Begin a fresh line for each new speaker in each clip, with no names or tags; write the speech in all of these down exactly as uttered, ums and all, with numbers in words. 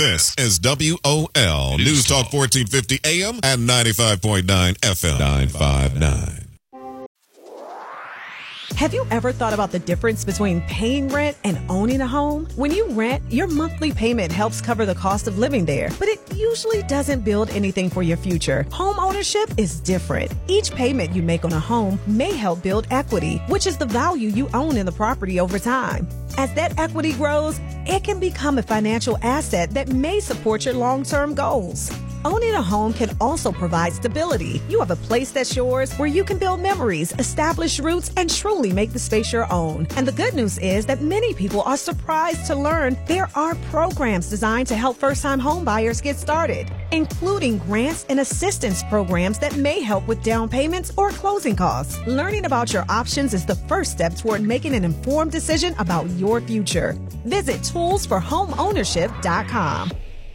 This is W O L News Talk fourteen fifty A M and ninety-five point nine F M. nine five nine.
Have you ever thought about the difference between paying rent and owning a home? When you rent, your monthly payment helps cover the cost of living there, but it usually doesn't build anything for your future. Home ownership is different. Each payment you make on a home may help build equity, which is the value you own in the property over time. As that equity grows, it can become a financial asset that may support your long-term goals. Owning a home can also provide stability. You have a place that's yours where you can build memories, establish roots, and truly make the space your own. And the good news is that many people are surprised to learn there are programs designed to help first-time home buyers get started, including grants and assistance programs that may help with down payments or closing costs. Learning about your options is the first step toward making an informed decision about your future. Visit tools for home ownership dot com.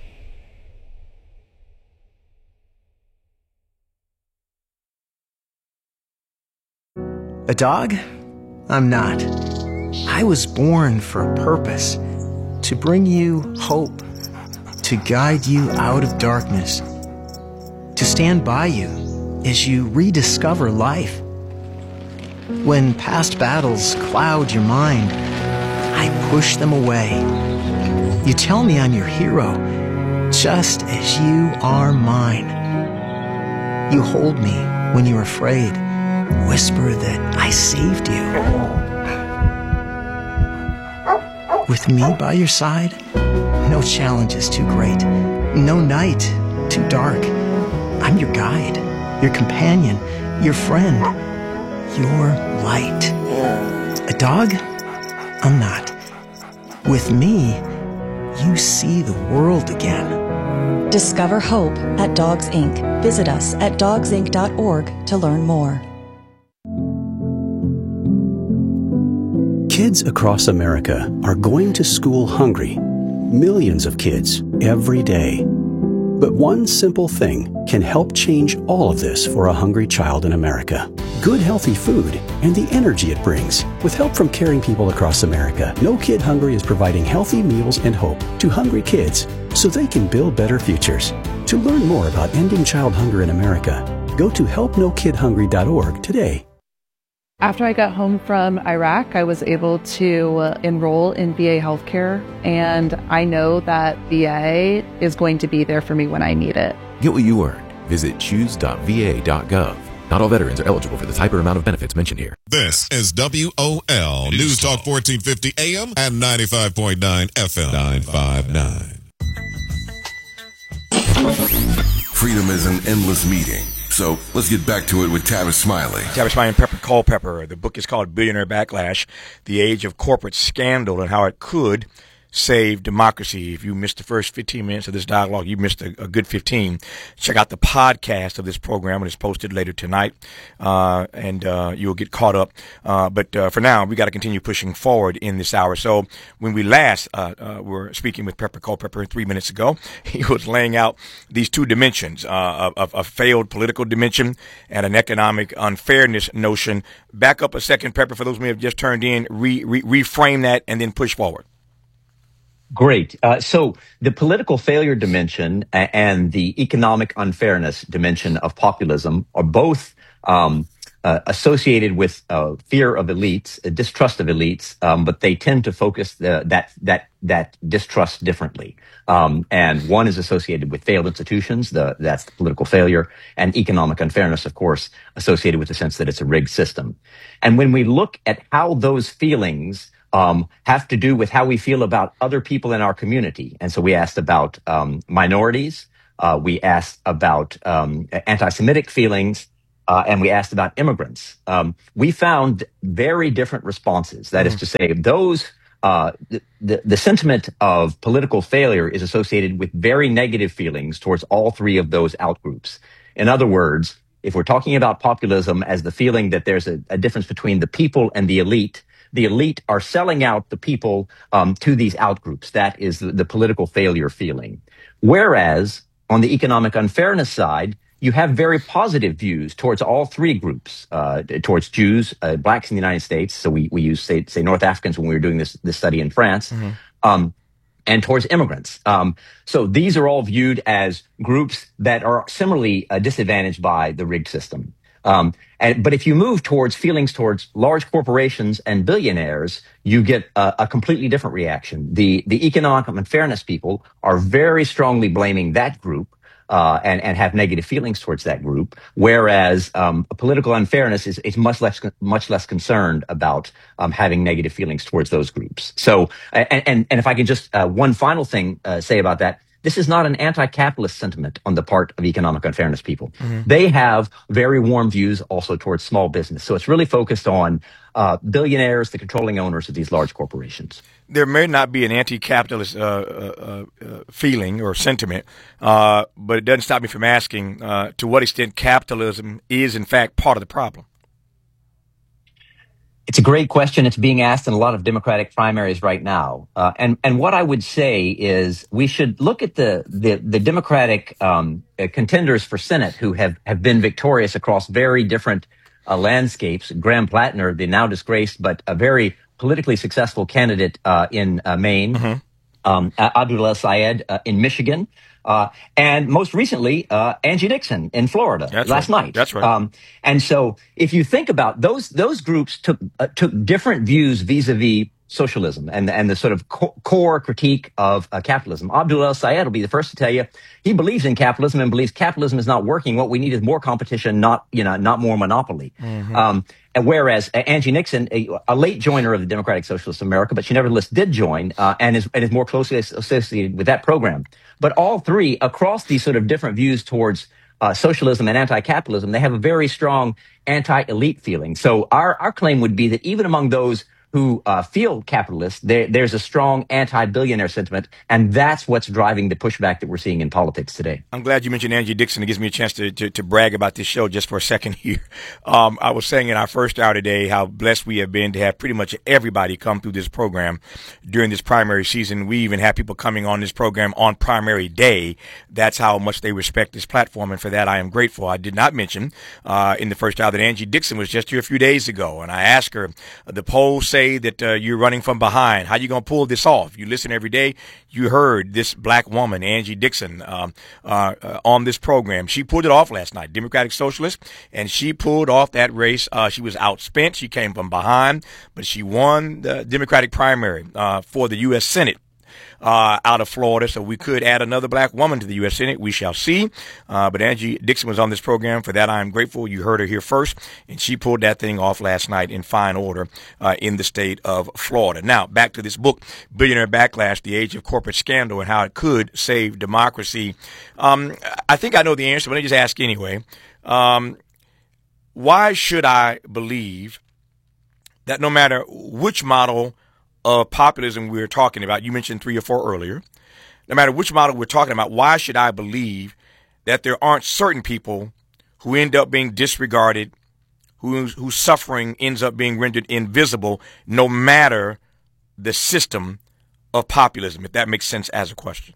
A dog? I'm not. I was born for a purpose, to bring you hope, to guide you out of darkness, to stand by you as you rediscover life. When past battles cloud your mind, I push them away. You tell me I'm your hero, just as you are mine. You hold me when you're afraid. Whisper that I saved you. With me by your side, no challenge is too great, no night too dark. I'm your guide, your companion, your friend, your light. A dog? I'm not. With me, you see the world again.
Discover hope at Dogs Incorporated. Visit us at dogs inc dot org to learn more.
Kids across America are going to school hungry. Millions of kids every day. But one simple thing can help change all of this for a hungry child in America. Good, healthy food and the energy it brings. With help from caring people across America, No Kid Hungry is providing healthy meals and hope to hungry kids so they can build better futures. To learn more about ending child hunger in America, go to help no kid hungry dot org today.
After I got home from Iraq, I was able to uh, enroll in V A healthcare, and I know that V A is going to be there for me when I need it.
Get what you earned. Visit choose dot v a dot gov. Not all veterans are eligible for the type or amount of benefits mentioned here.
This is W O L News Talk fourteen fifty A M and ninety-five point nine F M. nine five nine.
Freedom is an endless meeting. So let's get back to it with Tavis Smiley.
Tavis Smiley and Pepper Culpepper. The book is called Billionaire Backlash, The Age of Corporate Scandal and How It Could Save Democracy. If you missed the first fifteen minutes of this dialogue, you missed a, a good fifteen. Check out the podcast of this program. It's posted later tonight, uh, and uh, you'll get caught up. Uh, but uh, for now, we got to continue pushing forward in this hour. So when we last uh, uh, were speaking with Pepper Culpepper three minutes ago, he was laying out these two dimensions, uh, of a failed political dimension and an economic unfairness notion. Back up a second, Pepper, for those who may have just turned in, re- re- reframe that and then push forward.
Great. Uh, so the political failure dimension and the economic unfairness dimension of populism are both um, uh, associated with uh, fear of elites, a distrust of elites, um, but they tend to focus the, that that that distrust differently. Um, and one is associated with failed institutions, the, that's the political failure, and economic unfairness, of course, associated with the sense that it's a rigged system. And when we look at how those feelings Um, have to do with how we feel about other people in our community. And so we asked about um, minorities, uh, we asked about um, anti-Semitic feelings, uh, and we asked about immigrants. Um, we found very different responses. That mm. is to say, those uh, the, the, the sentiment of political failure is associated with very negative feelings towards all three of those outgroups. In other words, if we're talking about populism as the feeling that there's a, a difference between the people and the elite, the elite are selling out the people um, to these outgroups. That is the, the political failure feeling. Whereas on the economic unfairness side, you have very positive views towards all three groups, uh, towards Jews, uh, blacks in the United States. So we, we use, say, say, North Africans when we were doing this, this study in France, mm-hmm. um, and towards immigrants. Um, so these are all viewed as groups that are similarly uh, disadvantaged by the rigged system. Um, and, but if you move towards feelings towards large corporations and billionaires, you get a, a completely different reaction. The the economic unfairness people are very strongly blaming that group uh, and and have negative feelings towards that group, whereas um, political unfairness is, is much less much less concerned about um, having negative feelings towards those groups. So, and and, and if I can just uh, one final thing uh, say about that. This is not an anti-capitalist sentiment on the part of economic unfairness people. Mm-hmm. They have very warm views also towards small business. So it's really focused on uh, billionaires, the controlling owners of these large corporations.
There may not be an anti-capitalist uh, uh, uh, feeling or sentiment, uh, but it doesn't stop me from asking uh, to what extent capitalism is, in fact, part of the problem.
It's a great question. It's being asked in a lot of Democratic primaries right now. Uh, and, and what I would say is we should look at the, the, the Democratic um, uh, contenders for Senate who have, have been victorious across very different uh, landscapes. Graham Plattner, the now disgraced, but a very politically successful candidate uh, in uh, Maine, mm-hmm. um, Abdul El-Sayed uh, in Michigan, Uh, and most recently, uh, Angie Dixon in Florida
That's
last
right.
night.
That's right.
Um, and so if you think about those, those groups took, uh, took different views vis-a-vis socialism and, and the sort of co- core critique of uh, capitalism. Abdul El-Sayed will be the first to tell you he believes in capitalism and believes capitalism is not working. What we need is more competition, not, you know, not more monopoly. Mm-hmm. Um, and whereas uh, Angie Nixon, a, a late joiner of the Democratic Socialists of America, but she nevertheless did join, uh, and is, and is more closely associated with that program. But all three, across these sort of different views towards uh, socialism and anti-capitalism, they have a very strong anti-elite feeling. So our, our claim would be that even among those who uh, feel capitalist, there, there's a strong anti-billionaire sentiment, and that's what's driving the pushback that we're seeing in politics today.
I'm glad you mentioned Angie Dixon. It gives me a chance to, to, to brag about this show just for a second here. Um, I was saying in our first hour today how blessed we have been to have pretty much everybody come through this program during this primary season. We even have people coming on this program on primary day. That's how much they respect this platform, and for that I am grateful. I did not mention uh, in the first hour that Angie Dixon was just here a few days ago, and I asked her, the polls say that uh, you're running from behind. How you going to pull this off? You listen every day. You heard this black woman, Angie Dixon, um, uh, uh, on this program. She pulled it off last night, Democratic Socialist, and she pulled off that race. Uh, she was outspent. She came from behind, but she won the Democratic primary uh, for the U S Senate. Uh, out of Florida, so we could add another black woman to the U S Senate. We shall see. Uh, but Angie Dixon was on this program. For that, I am grateful. You heard her here first, and she pulled that thing off last night in fine order uh, in the state of Florida. Now, back to this book, Billionaire Backlash, The Age of Corporate Scandal and How It Could Save Democracy. Um, I think I know the answer, but let me just ask anyway. Um, why should I believe that no matter which model of populism we're talking about, you mentioned three or four earlier, no matter which model we're talking about, why should I believe that there aren't certain people who end up being disregarded, whose whose suffering ends up being rendered invisible, no matter the system of populism, if that makes sense as a question?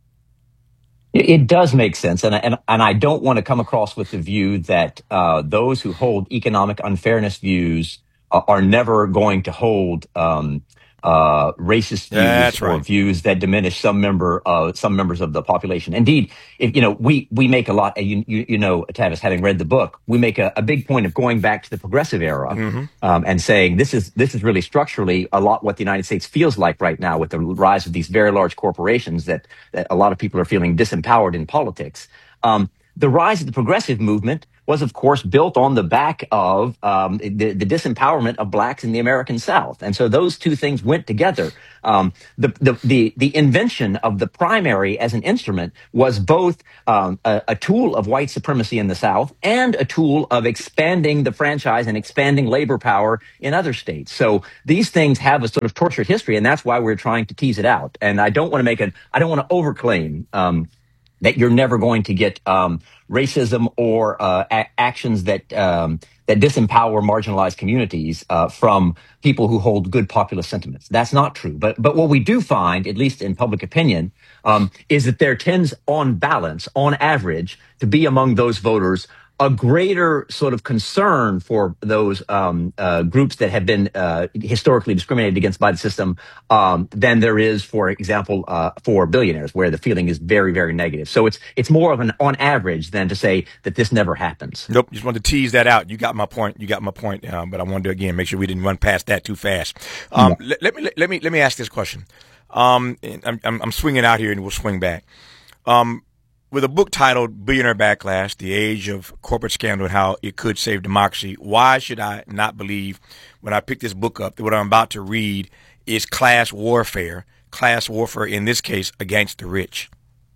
It does make sense, and and and I don't want to come across with the view that uh, those who hold economic unfairness views uh, are never going to hold um, uh, racist views
That's
or
right.
views that diminish some member uh, some members of the population. Indeed, if, you know, we we make a lot. You you, you know, Tavis, having read the book, we make a, a big point of going back to the progressive era mm-hmm. um, and saying this is this is really structurally a lot what the United States feels like right now with the rise of these very large corporations that that a lot of people are feeling disempowered in politics. Um, the rise of the progressive movement was, of course, built on the back of um, the, the disempowerment of blacks in the American South. And so those two things went together. Um, the, the, the, the invention of the primary as an instrument was both um, a, a tool of white supremacy in the South and a tool of expanding the franchise and expanding labor power in other states. So these things have a sort of tortured history, and that's why we're trying to tease it out. And I don't want to make an, I don't want to overclaim um, that you're never going to get um, racism or uh, a- actions that um, that disempower marginalized communities uh, from people who hold good populist sentiments. That's not true. But but what we do find, at least in public opinion, um, is that there tends, on balance, on average, to be among those voters a greater sort of concern for those um, uh, groups that have been uh, historically discriminated against by the system um, than there is, for example, uh, for billionaires, where the feeling is very, very negative. So it's it's more of an on average than to say that this never happens.
Nope, just wanted to tease that out. You got my point. You got my point. Um, but I wanted to again make sure we didn't run past that too fast. Um, yeah. let, let me let me let me ask this question. Um, I'm, I'm I'm swinging out here, and we'll swing back. Um, With a book titled Billionaire Backlash, The Age of Corporate Scandal and How It Could Save Democracy, why should I not believe when I pick this book up that what I'm about to read is class warfare, class warfare in this case against the rich?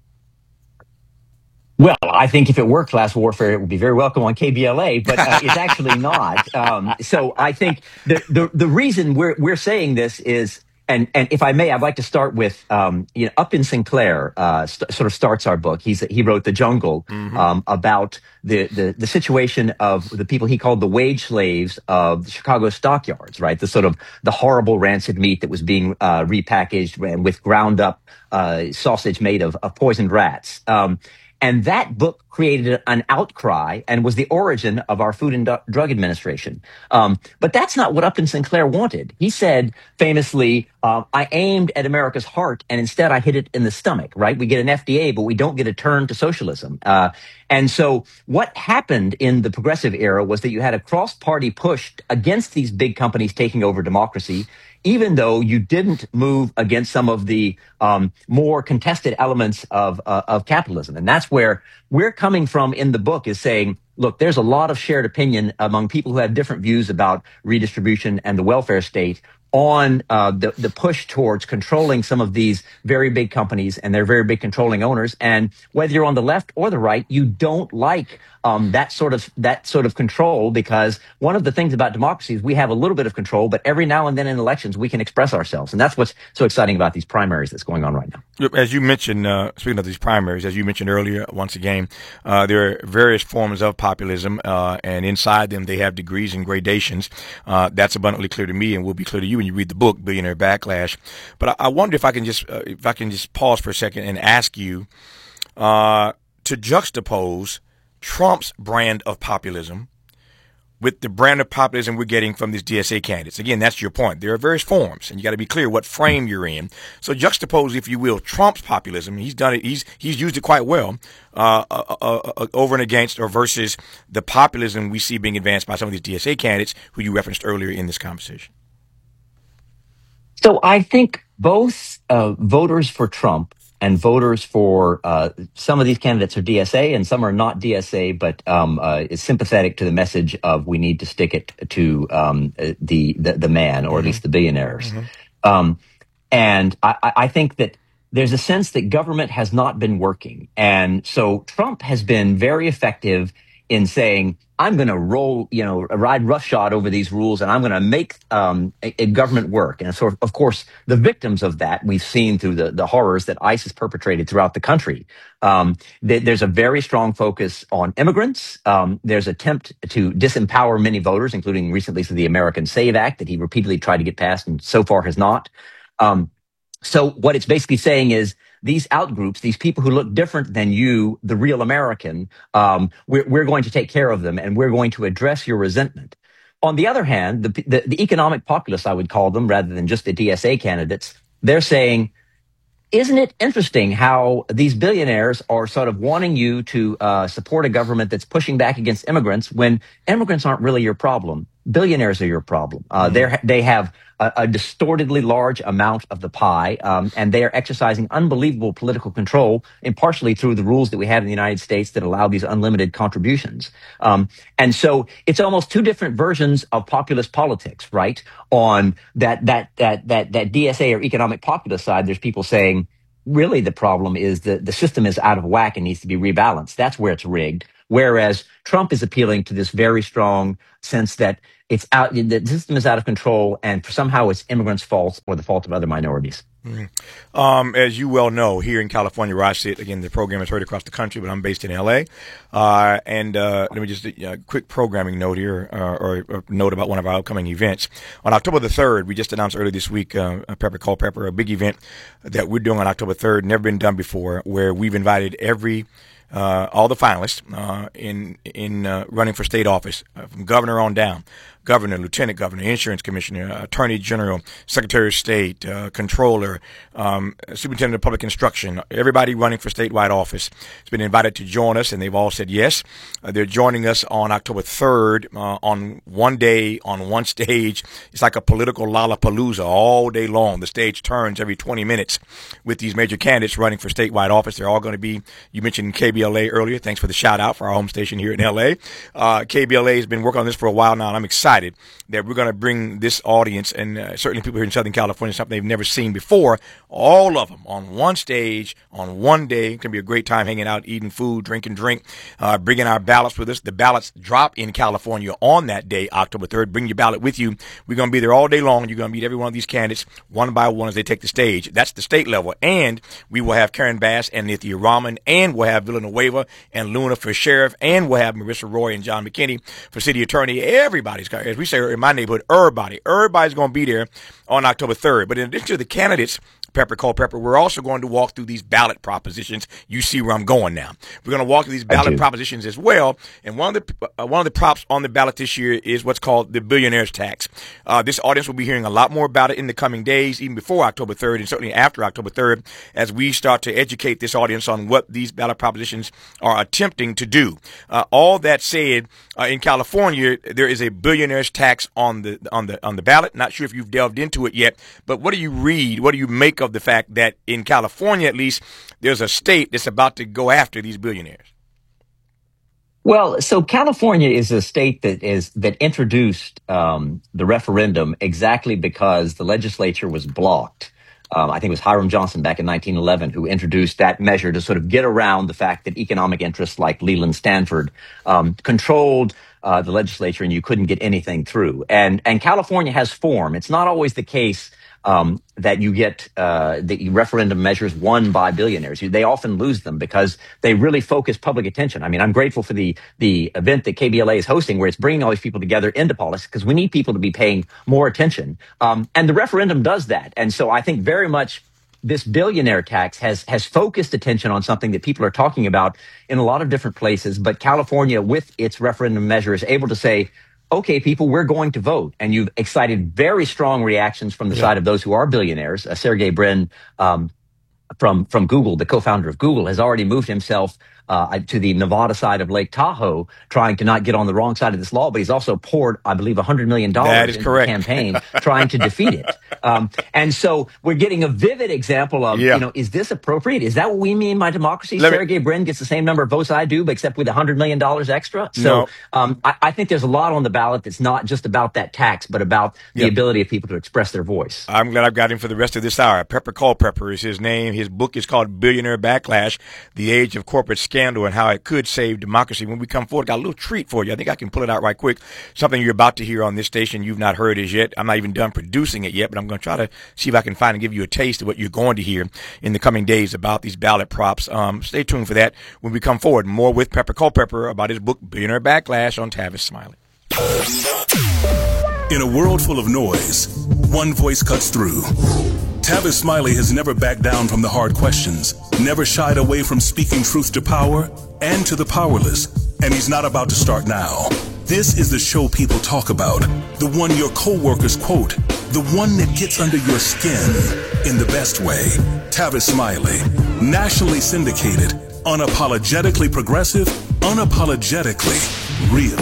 Well, I think if it were class warfare, it would be very welcome on K B L A, but uh, it's actually not. Um, so I think the, the, the reason we're, we're saying this is, And and if I may, I'd like to start with, um, you know, Upton Sinclair uh, st- sort of starts our book. He's he wrote The Jungle mm-hmm. um, about the, the the situation of the people he called the wage slaves of the Chicago stockyards, right? The sort of the horrible rancid meat that was being uh, repackaged with ground up uh, sausage made of, of poisoned rats. Um, And that book created an outcry and was the origin of our Food and Drug Administration. Um, but that's not what Upton Sinclair wanted. He said famously, uh, I aimed at America's heart and instead I hit it in the stomach, right? We get an F D A, but we don't get a turn to socialism. Uh, and so what happened in the progressive era was that you had a cross-party push against these big companies taking over democracy, even though you didn't move against some of the um, more contested elements of uh, of capitalism. And that's where we're coming from in the book, is saying, look, there's a lot of shared opinion among people who have different views about redistribution and the welfare state on uh, the, the push towards controlling some of these very big companies and their very big controlling owners. And whether you're on the left or the right, you don't like um, that sort of that sort of control, because one of the things about democracy is we have a little bit of control, but every now and then in elections we can express ourselves, and that's what's so exciting about these primaries that's going on right now.
As you mentioned, uh, speaking of these primaries, as you mentioned earlier, once again, uh, there are various forms of populism, uh, and inside them they have degrees and gradations. Uh, that's abundantly clear to me, and will be clear to you when you read the book Billionaire Backlash. But I, I wonder if I can just uh, if I can just pause for a second and ask you uh, to juxtapose Trump's brand of populism with the brand of populism we're getting from these D S A candidates. Again, that's your point. There are various forms, and you got to be clear what frame you're in. So juxtapose, if you will, Trump's populism. He's done it. He's he's used it quite well uh, uh, uh, over and against, or versus the populism we see being advanced by some of these D S A candidates who you referenced earlier in this conversation.
So I think both uh, voters for Trump and voters for uh, some of these candidates are D S A and some are not D S A, but um, uh, is sympathetic to the message of we need to stick it to um, the, the the man, or mm-hmm. at least the billionaires. Mm-hmm. Um, and I, I think that there's a sense that government has not been working. And so Trump has been very effective in saying, I'm going to roll, you know, ride roughshod over these rules, and I'm going to make um, a, a government work. And so, of course, the victims of that we've seen through the, the horrors that ICE has perpetrated throughout the country. Um, th- there's a very strong focus on immigrants. Um, there's an attempt to disempower many voters, including recently through the American Save Act that he repeatedly tried to get passed and so far has not. Um, so what it's basically saying is, these outgroups, these people who look different than you, the real American, um, we're, we're going to take care of them, and we're going to address your resentment. On the other hand, the, the, the economic populists, I would call them, rather than just the D S A candidates, they're saying, isn't it interesting how these billionaires are sort of wanting you to uh, support a government that's pushing back against immigrants when immigrants aren't really your problem? Billionaires are your problem. Uh, mm-hmm. They they have a, a distortedly large amount of the pie, um, and they are exercising unbelievable political control, and partially through the rules that we have in the United States that allow these unlimited contributions. Um, and so it's almost two different versions of populist politics, right? On that that that that that D S A or economic populist side, there's people saying, really the problem is that the system is out of whack and needs to be rebalanced. That's where it's rigged. Whereas Trump is appealing to this very strong sense that it's out, the system is out of control, and somehow it's immigrants' fault or the fault of other minorities.
Mm-hmm. Um, as you well know, here in California where I sit, again, the program is heard across the country, but I'm based in L A. Uh, and uh, let me just a uh, quick programming note here, uh, or, or note about one of our upcoming events. On October the third, we just announced earlier this week, uh, Pepper Call Pepper, a big event that we're doing on October third, never been done before, where we've invited every uh, all the finalists uh, in in uh, running for state office, uh, from governor on down. Governor, lieutenant governor, insurance commissioner, attorney general, secretary of state, uh, controller, um, superintendent of public instruction, everybody running for statewide office has been invited to join us, and they've all said yes. Uh, they're joining us on October third uh, on one day, on one stage. It's like a political lollapalooza all day long. The stage turns every twenty minutes with these major candidates running for statewide office. They're all going to be, you mentioned K B L A earlier. Thanks for the shout out for our home station here in L A. Uh, K B L A has been working on this for a while now, and I'm excited that we're going to bring this audience, and uh, certainly people here in Southern California, something they've never seen before, all of them on one stage, on one day. It's going to be a great time hanging out, eating food, drinking drink, uh, bringing our ballots with us. The ballots drop in California on that day, October third. Bring your ballot with you. We're going to be there all day long. You're going to meet every one of these candidates one by one as they take the stage. That's the state level. And we will have Karen Bass and Nithya Raman, and we'll have Villanueva and Luna for sheriff, and we'll have Marissa Roy and John McKinney for city attorney. Everybody's got, as we say in my neighborhood, everybody, everybody's going to be there on October third. But in addition to the candidates, Pepper Culpepper, we're also going to walk through these ballot propositions. You see where I'm going now. We're going to walk through these ballot propositions as well. And one of the uh, one of the props on the ballot this year is what's called the billionaire's tax. Uh, this audience will be hearing a lot more about it in the coming days, even before October third, and certainly after October third, as we start to educate this audience on what these ballot propositions are attempting to do. Uh, all that said, uh, in California, there is a billionaire's tax on the on the on the ballot. Not sure if you've delved into it yet, but what do you read? What do you make of the fact that in California, at least, there's a state that's about to go after these billionaires?
Well, so California is a state that is that introduced um, the referendum exactly because the legislature was blocked. Um, I think it was Hiram Johnson back in nineteen eleven who introduced that measure to sort of get around the fact that economic interests like Leland Stanford um, controlled uh, the legislature, and you couldn't get anything through. And and California has form. It's not always the case Um, that you get uh, the referendum measures won by billionaires. They often lose them because they really focus public attention. I mean, I'm grateful for the the event that K B L A is hosting, where it's bringing all these people together into politics, because we need people to be paying more attention. Um, and the referendum does that. And so I think very much this billionaire tax has has focused attention on something that people are talking about in a lot of different places. But California, with its referendum measure, is able to say, okay, people, we're going to vote. And you've excited very strong reactions from the yeah. side of those who are billionaires. Uh, Sergey Brin um, from, from Google, the co-founder of Google, has already moved himself uh, to the Nevada side of Lake Tahoe, trying to not get on the wrong side of this law. But he's also poured, I believe, one hundred million dollars into the campaign trying to defeat it. Um, and so we're getting a vivid example of, yeah. you know, is this appropriate? Is that what we mean by democracy? Let Sergey me, Brin gets the same number of votes I do, but except with one hundred million dollars extra. So
no.
um, I, I think there's a lot on the ballot that's not just about that tax, but about the yep. ability of people to express their voice.
I'm glad I've got him for the rest of this hour. Pepper Culpepper is his name. His book is called Billionaire Backlash, The Age of Corporate Scandal and How It Could Save Democracy. When we come forward, got a little treat for you. I think I can pull it out right quick. Something you're about to hear on this station you've not heard as yet. I'm not even done producing it yet, but I'm going to try to see if I can find and give you a taste of what you're going to hear in the coming days about these ballot props. Um, stay tuned for that when we come forward. More with Pepper Culpepper about his book, Billionaire Backlash, on Tavis Smiley.
In a world full of noise, one voice cuts through. Tavis Smiley has never backed down from the hard questions, never shied away from speaking truth to power and to the powerless, and he's not about to start now. This is the show people talk about, the one your coworkers quote, the one that gets under your skin in the best way. Tavis Smiley, nationally syndicated, unapologetically progressive, unapologetically real.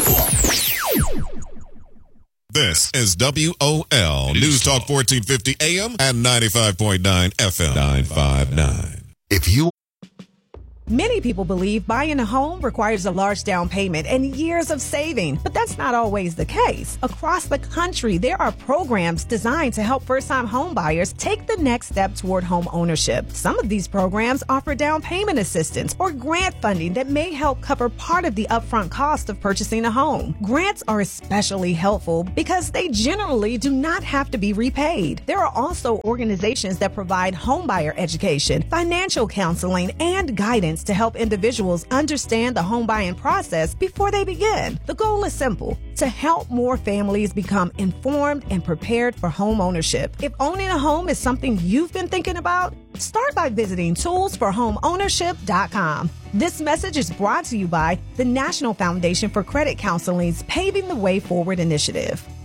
This is W O L News Talk fourteen fifty A M and ninety-five point nine F M. nine five nine.
If you
Many people believe buying a home requires a large down payment and years of saving, but that's not always the case. Across the country, there are programs designed to help first-time home buyers take the next step toward home ownership. Some of these programs offer down payment assistance or grant funding that may help cover part of the upfront cost of purchasing a home. Grants are especially helpful because they generally do not have to be repaid. There are also organizations that provide homebuyer education, financial counseling, and guidance guides to help individuals understand the home buying process before they begin. The goal is simple: to help more families become informed and prepared for home ownership. If owning a home is something you've been thinking about, start by visiting tools for home ownership dot com. This message is brought to you by the National Foundation for Credit Counseling's Paving the Way Forward initiative.